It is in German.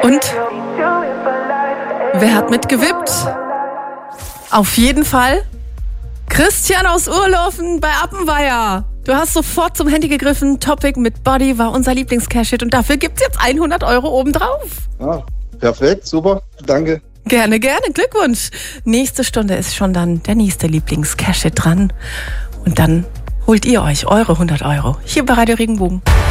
Und wer hat mitgewippt? Auf jeden Fall Christian aus Urlaufen bei Appenweier. Du hast sofort zum Handy gegriffen. Topic mit Body war unser Lieblings-Cash-Hit und dafür gibt's jetzt 100 € obendrauf. Ah, perfekt, super, danke. Gerne, gerne, Glückwunsch. Nächste Stunde ist schon dann der nächste Lieblings-Cash-Hit dran. Und dann holt ihr euch eure 100 € hier bei Radio Regenbogen.